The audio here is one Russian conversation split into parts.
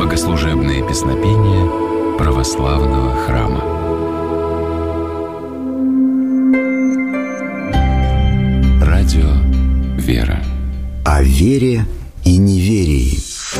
Богослужебные песнопения православного храма. Радио «Вера». О вере и неверии.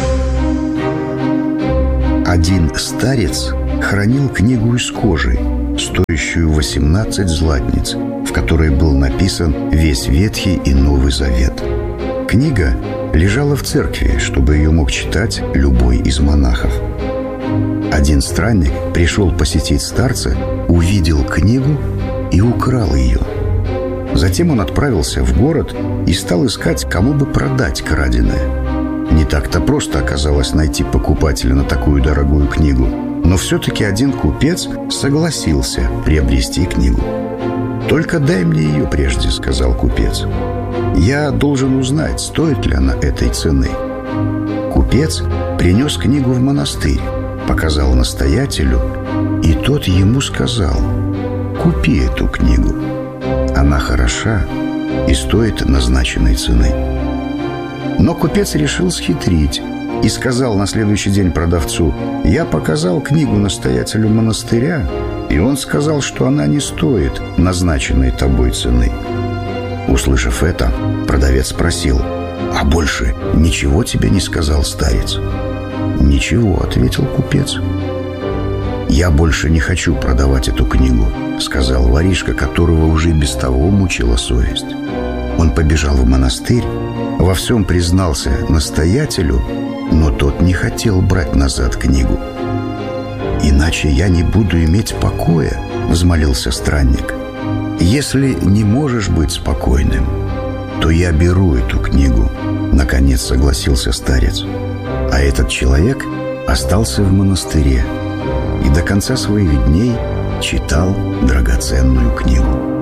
Один старец хранил книгу из кожи, стоящую 18 златниц, в которой был написан весь Ветхий и Новый Завет. Книга лежала в церкви, чтобы ее мог читать любой из монахов. Один странник пришел посетить старца, увидел книгу и украл ее. Затем он отправился в город и стал искать, кому бы продать краденое. Не так-то просто оказалось найти покупателя на такую дорогую книгу, но все-таки один купец согласился приобрести книгу. «Только дай мне ее прежде», — сказал купец. «Я должен узнать, стоит ли она этой цены». Купец принес книгу в монастырь, показал настоятелю, и тот ему сказал: «Купи эту книгу. Она хороша и стоит назначенной цены». Но купец решил схитрить и сказал на следующий день продавцу: «Я показал книгу настоятелю монастыря, и он сказал, что она не стоит назначенной тобой цены». Услышав это, продавец спросил: «А больше ничего тебе не сказал старец?» «Ничего», — ответил купец. «Я больше не хочу продавать эту книгу», — сказал воришка, которого уже без того мучила совесть. Он побежал в монастырь, во всем признался настоятелю, но тот не хотел брать назад книгу. «Иначе я не буду иметь покоя», — взмолился странник. «Если не можешь быть спокойным, то я беру эту книгу», — наконец согласился старец. А этот человек остался в монастыре и до конца своих дней читал драгоценную книгу.